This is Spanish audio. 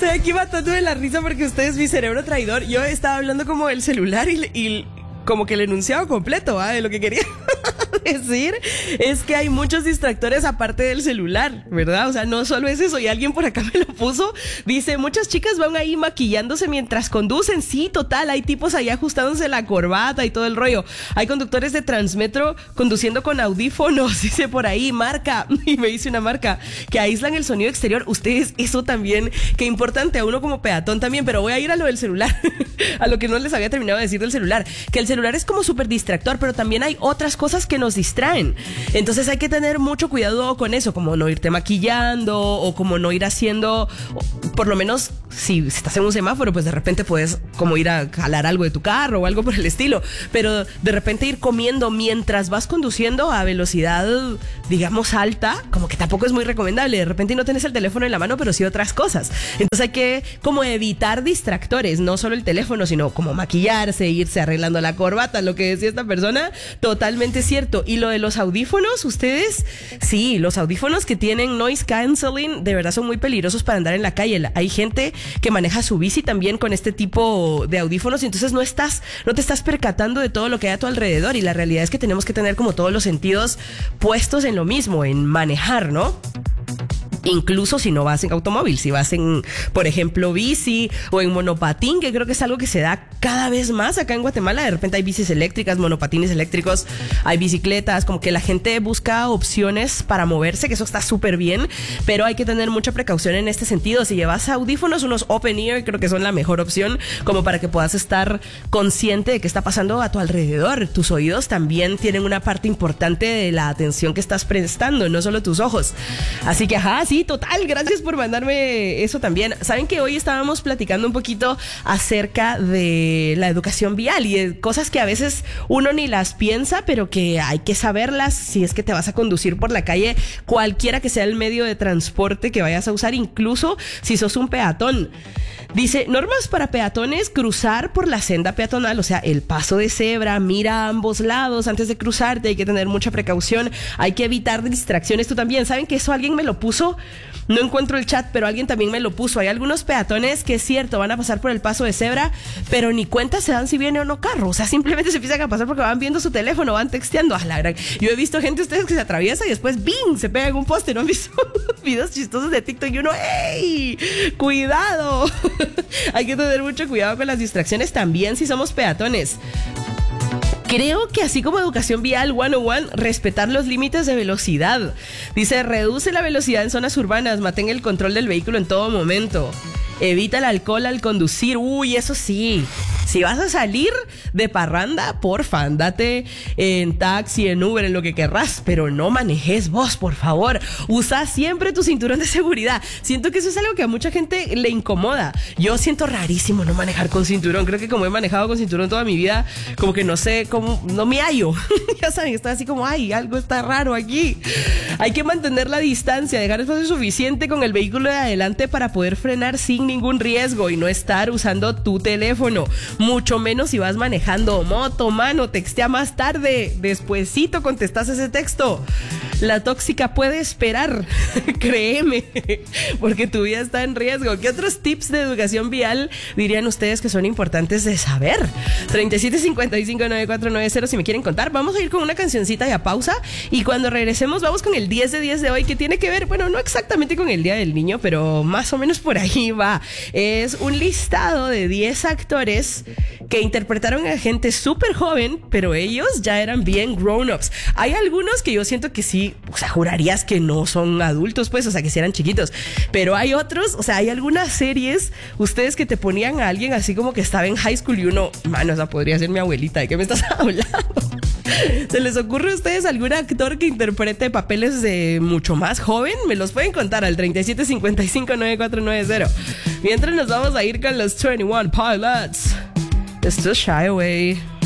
Estoy aquí matando de la risa porque usted es mi cerebro traidor. Yo estaba hablando como del celular y como que el enunciado completo, de lo que quería decir es que hay muchos distractores aparte del celular, ¿verdad? O sea, no solo es eso, y alguien por acá me lo puso, dice, muchas chicas van ahí maquillándose mientras conducen. Sí, total, hay tipos ahí ajustándose la corbata y todo el rollo. Hay conductores de Transmetro conduciendo con audífonos, dice por ahí, marca, y me dice una marca, que aíslan el sonido exterior. Ustedes, eso también, qué importante a uno como peatón también, pero voy a ir a lo del celular, a lo que no les había terminado de decir del celular, que el celular es como súper distractor, pero también hay otras cosas que nos distraen. Entonces hay que tener mucho cuidado con eso, como no irte maquillando o como no ir haciendo, por lo menos si estás en un semáforo, pues de repente puedes como ir a jalar algo de tu carro o algo por el estilo, pero de repente ir comiendo mientras vas conduciendo a velocidad, digamos, alta, como que tampoco es muy recomendable. De repente no tenés el teléfono en la mano, pero sí otras cosas. Entonces hay que como evitar distractores, no solo el teléfono, sino como maquillarse, irse arreglando la corbata, lo que decía esta persona, totalmente cierto. Y lo de los audífonos, ustedes, sí, los audífonos que tienen noise canceling, de verdad son muy peligrosos para andar en la calle. Hay gente que maneja su bici también con este tipo de audífonos y entonces no te estás percatando de todo lo que hay a tu alrededor, y la realidad es que tenemos que tener como todos los sentidos puestos en lo mismo, en manejar, ¿no? Incluso si no vas en automóvil, si vas en, por ejemplo, bici o en monopatín, que creo que es algo que se da cada vez más acá en Guatemala. De repente hay bicis eléctricas, monopatines eléctricos, hay bicicletas, como que la gente busca opciones para moverse, que eso está súper bien, pero hay que tener mucha precaución en este sentido. Si llevas audífonos, unos open ear, creo que son la mejor opción, como para que puedas estar consciente de qué está pasando a tu alrededor. Tus oídos también tienen una parte importante de la atención que estás prestando, no solo tus ojos. Así que, ajá, sí, total, gracias por mandarme eso también. Saben que hoy estábamos platicando un poquito acerca de la educación vial y de cosas que a veces uno ni las piensa, pero que hay que saberlas si es que te vas a conducir por la calle, cualquiera que sea el medio de transporte que vayas a usar, incluso si sos un peatón. Dice, normas para peatones: cruzar por la senda peatonal, o sea, el paso de cebra, mira a ambos lados antes de cruzarte, hay que tener mucha precaución, hay que evitar distracciones. Tú también, ¿saben que eso alguien me lo puso? No encuentro el chat, pero alguien también me lo puso. Hay algunos peatones que es cierto, van a pasar por el paso de cebra, pero ni cuenta se dan si viene o no carro. O sea, simplemente se empiezan a pasar porque van viendo su teléfono, van texteando. A la gran... Yo he visto gente, ustedes, que se atraviesa y después ¡bing!, se pega en un poste. ¿No han visto videos chistosos de TikTok? Y uno, ¡ey! ¡Cuidado! Hay que tener mucho cuidado con las distracciones también si somos peatones. Creo que así como educación vial 101, respetar los límites de velocidad. Dice, reduce la velocidad en zonas urbanas, mantén el control del vehículo en todo momento. Evita el alcohol al conducir. Uy, eso sí. Si vas a salir de parranda, porfa, andate en taxi, en Uber, en lo que querrás, pero no manejes vos, por favor. Usa siempre tu cinturón de seguridad. Siento que eso es algo que a mucha gente le incomoda. Yo siento rarísimo no manejar con cinturón. Creo que como he manejado con cinturón toda mi vida, como que no sé cómo, no me hallo. Ya saben, está así como, ay, algo está raro aquí. Hay que mantener la distancia, dejar espacio suficiente con el vehículo de adelante para poder frenar sin ningún riesgo y no estar usando tu teléfono. Mucho menos si vas manejando moto, mano, textea más tarde, despuesito contestas ese texto. La tóxica puede esperar, créeme, porque tu vida está en riesgo. ¿Qué otros tips de educación vial dirían ustedes que son importantes de saber? 37559490, si me quieren contar. Vamos a ir con una cancioncita y a pausa, y cuando regresemos vamos con el 10 de 10 de hoy, que tiene que ver, bueno, no exactamente con el Día del Niño, pero más o menos por ahí va. Es un listado de 10 actores que interpretaron a gente súper joven, pero ellos ya eran bien grown-ups. Hay algunos que yo siento que sí, o sea, jurarías que no son adultos, pues, o sea, que sí eran chiquitos. Pero hay otros, o sea, hay algunas series, ustedes, que te ponían a alguien así como que estaba en high school y uno, mano, o sea, podría ser mi abuelita, ¿de qué me estás hablando? ¿Se les ocurre a ustedes algún actor que interprete papeles de mucho más joven? Me los pueden contar al 37559490. Mientras nos vamos a ir con los 21 Pilots. Esto es Shy Away.